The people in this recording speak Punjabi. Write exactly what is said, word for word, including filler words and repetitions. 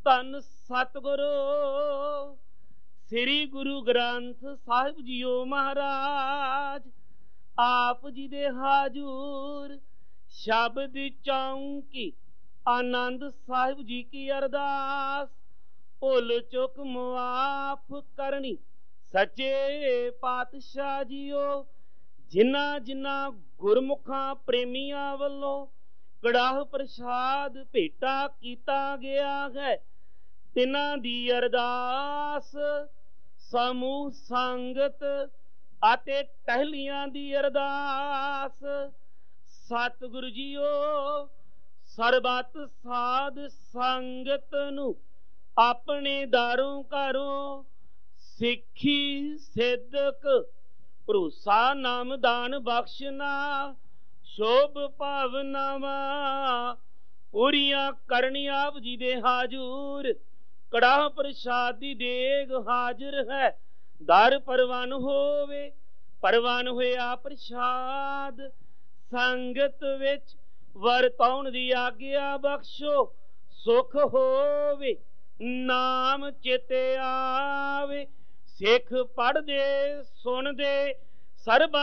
ਧੰਨ ਸਤਿਗੁਰੂ ਸ੍ਰੀ ਗੁਰੂ ਗ੍ਰੰਥ ਸਾਹਿਬ ਜੀਓ ਮਹਾਰਾਜ। ਆਪ ਜੀ ਦੇ ਹਾਜ਼ੂਰ ਸ਼ਬਦ ਚੌਂਕੀ ਆਨੰਦ ਸਾਹਿਬ ਜੀ ਕੀ ਅਰਦਾਸ। ਭੁੱਲ ਚੁੱਕ ਮੁਆਫ ਕਰਨੀ ਸੱਚੇ ਪਾਤਸ਼ਾਹ ਜੀਓ। ਜਿਨ੍ਹਾਂ ਜਿਨ੍ਹਾਂ ਗੁਰਮੁਖਾਂ ਪ੍ਰੇਮੀਆਂ ਵੱਲੋਂ ਕੜਾਹ ਪ੍ਰਸ਼ਾਦ ਭੇਟਾ ਕੀਤਾ ਗਿਆ ਹੈ, ਤਿਨਾਂ ਦੀ ਅਰਦਾਸ ਸਮੂਹ ਸੰਗਤ ਅਤੇ ਟਹਿਲੀਆਂ ਦੀ ਅਰਦਾਸ। ਸਤਿਗੁਰੂ ਜੀਓ ਸਰਬੱਤ ਸਾਧ ਸੰਗਤ ਨੂੰ ਆਪਣੇ ਦਾਰੋਂ ਘਰੋਂ ਸਿੱਖੀ ਸਿੱਧਕ ਭਰੋਸਾ ਨਾਮ ਦਾਨ ਬਖਸ਼ਣਾ ਸ਼ੋਭ ਭਾਵਨਾਵਾਂ ਪੂਰੀਆਂ ਕਰਨੀ। ਆਪ ਜੀ ਦੇ ਹਾਜ਼ੂਰ ਕੜਾਹ ਪ੍ਰਸ਼ਾਦ ਦੀ ਦੇਗ ਹਾਜ਼ਰ ਹੈ। ਦਰ ਪਰਵਾਨ ਹੋਵੇ, ਪਰਵਾਨ ਹੋਇਆ ਪ੍ਰਸ਼ਾਦ ਸੰਗਤ ਵਿੱਚ ਵਰਤਾਉਣ ਦੀ ਆਗਿਆ ਬਖਸ਼ੋ। ਸੁਖ ਹੋਵੇ ਨਾਮ ਚਿਤੇ ਆਵੇ, ਸਿੱਖ ਪੜ੍ਹਦੇ ਸੁਣਦੇ ਸਰਬੱਤ